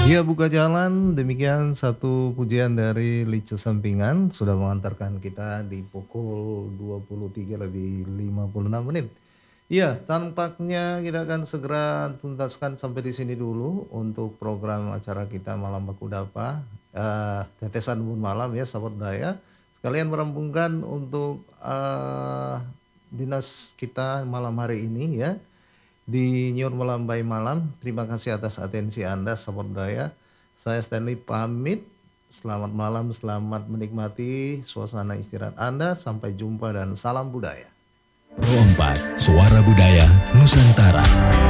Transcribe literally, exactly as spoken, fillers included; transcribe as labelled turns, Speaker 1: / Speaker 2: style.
Speaker 1: Iya, buka jalan, demikian satu pujian dari Lice Sampingan sudah mengantarkan kita di pukul dua puluh tiga lebih lima puluh enam menit. Iya, tampaknya kita akan segera tuntaskan sampai di sini dulu untuk program acara kita Malam Baku Dapa, eee, Tetesan Embun Malam ya, sahabat budaya. Sekalian merampungkan untuk, eee, dinas kita malam hari ini ya, di Nyur Melambai Malam. Terima kasih atas atensi Anda sahabat budaya. Saya Stanley pamit. Selamat malam, selamat menikmati suasana istirahat Anda. Sampai jumpa dan salam budaya.
Speaker 2: Pro empat, Suara Budaya Nusantara.